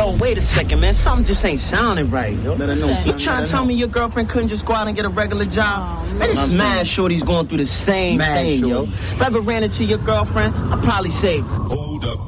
Yo, wait a second, man. Something just ain't sounding right, yo. Let her know. You trying to tell me your girlfriend couldn't just go out and get a regular job? Man, it's mad shorty's going through the same thing, yo. If I ever ran into your girlfriend, I'd probably say, hold up,